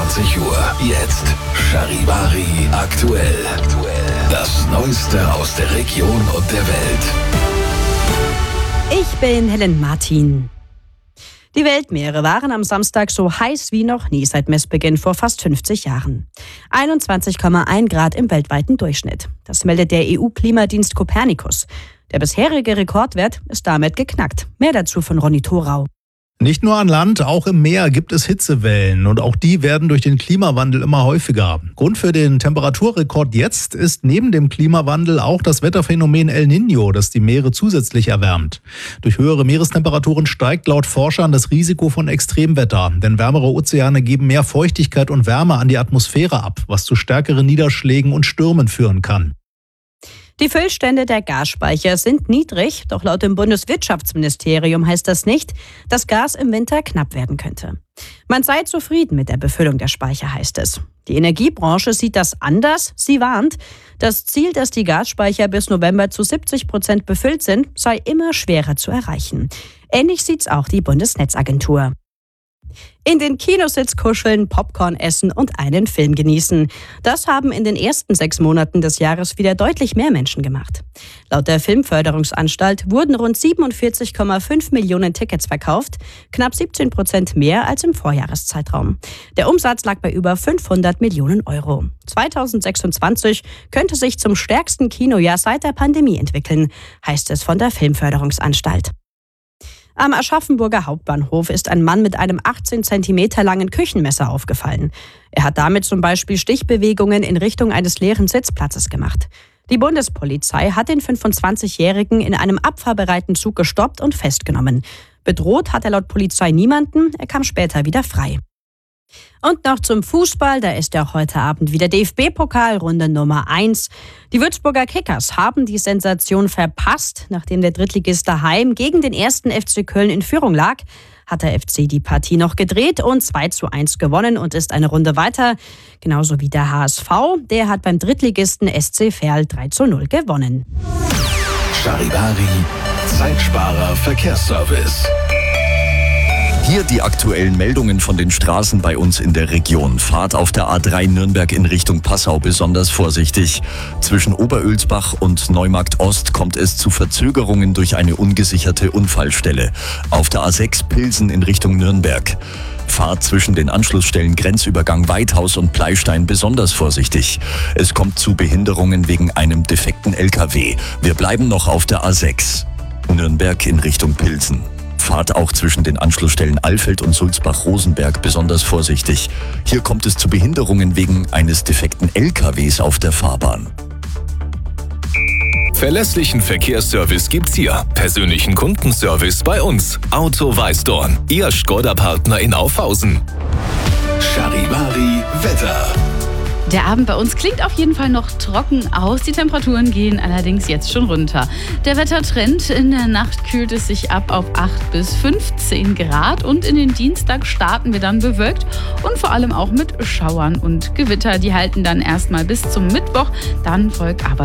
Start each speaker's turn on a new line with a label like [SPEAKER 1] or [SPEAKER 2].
[SPEAKER 1] 22 Uhr. Jetzt Charivari aktuell. Das Neueste aus der Region und der Welt.
[SPEAKER 2] Ich bin Helen Martin. Die Weltmeere waren am Samstag so heiß wie noch nie seit Messbeginn vor fast 50 Jahren. 21,1 Grad im weltweiten Durchschnitt. Das meldet der EU-Klimadienst Copernicus. Der bisherige Rekordwert ist damit geknackt. Mehr dazu von Ronny Thorau.
[SPEAKER 3] Nicht nur an Land, auch im Meer gibt es Hitzewellen und auch die werden durch den Klimawandel immer häufiger. Grund für den Temperaturrekord jetzt ist neben dem Klimawandel auch das Wetterphänomen El Niño, das die Meere zusätzlich erwärmt. Durch höhere Meerestemperaturen steigt laut Forschern das Risiko von Extremwetter, denn wärmere Ozeane geben mehr Feuchtigkeit und Wärme an die Atmosphäre ab, was zu stärkeren Niederschlägen und Stürmen führen kann.
[SPEAKER 2] Die Füllstände der Gasspeicher sind niedrig, doch laut dem Bundeswirtschaftsministerium heißt das nicht, dass Gas im Winter knapp werden könnte. Man sei zufrieden mit der Befüllung der Speicher, heißt es. Die Energiebranche sieht das anders. Sie warnt, das Ziel, dass die Gasspeicher bis November zu 70% befüllt sind, sei immer schwerer zu erreichen. Ähnlich sieht's auch die Bundesnetzagentur. In den Kinositz kuscheln, Popcorn essen und einen Film genießen. Das haben in den ersten 6 Monaten des Jahres wieder deutlich mehr Menschen gemacht. Laut der Filmförderungsanstalt wurden rund 47,5 Millionen Tickets verkauft, knapp 17% mehr als im Vorjahreszeitraum. Der Umsatz lag bei über 500 Millionen Euro. 2026 könnte sich zum stärksten Kinojahr seit der Pandemie entwickeln, heißt es von der Filmförderungsanstalt. Am Aschaffenburger Hauptbahnhof ist ein Mann mit einem 18 Zentimeter langen Küchenmesser aufgefallen. Er hat damit zum Beispiel Stichbewegungen in Richtung eines leeren Sitzplatzes gemacht. Die Bundespolizei hat den 25-Jährigen in einem abfahrbereiten Zug gestoppt und festgenommen. Bedroht hat er laut Polizei niemanden, er kam später wieder frei. Und noch zum Fußball, da ist ja auch heute Abend wieder DFB-Pokal, Runde Nummer 1. Die Würzburger Kickers haben die Sensation verpasst. Nachdem der Drittligist daheim gegen den 1. FC Köln in Führung lag, hat der FC die Partie noch gedreht und 2:1 gewonnen und ist eine Runde weiter. Genauso wie der HSV, der hat beim Drittligisten SC Verl 3:0 gewonnen.
[SPEAKER 1] Charivari, Zeitsparer Verkehrsservice.
[SPEAKER 4] Hier die aktuellen Meldungen von den Straßen bei uns in der Region. Fahrt auf der A3 Nürnberg in Richtung Passau besonders vorsichtig. Zwischen Oberölsbach und Neumarkt Ost kommt es zu Verzögerungen durch eine ungesicherte Unfallstelle. Auf der A6 Pilsen in Richtung Nürnberg. Fahrt zwischen den Anschlussstellen Grenzübergang Weithaus und Pleystein besonders vorsichtig. Es kommt zu Behinderungen wegen einem defekten LKW. Wir bleiben noch auf der A6. Nürnberg in Richtung Pilsen. Fahrt auch zwischen den Anschlussstellen Alfeld und Sulzbach-Rosenberg besonders vorsichtig. Hier kommt es zu Behinderungen wegen eines defekten LKWs auf der Fahrbahn.
[SPEAKER 5] Verlässlichen Verkehrsservice gibt's hier. Persönlichen Kundenservice bei uns. Auto Weißdorn, Ihr Škoda-Partner in Aufhausen.
[SPEAKER 1] Charivari Wetter.
[SPEAKER 6] Der Abend bei uns klingt auf jeden Fall noch trocken aus. Die Temperaturen gehen allerdings jetzt schon runter. Der Wettertrend: in der Nacht kühlt es sich ab auf 8 bis 15 Grad und in den Dienstag starten wir dann bewölkt und vor allem auch mit Schauern und Gewitter. Die halten dann erstmal bis zum Mittwoch. Dann folgt aber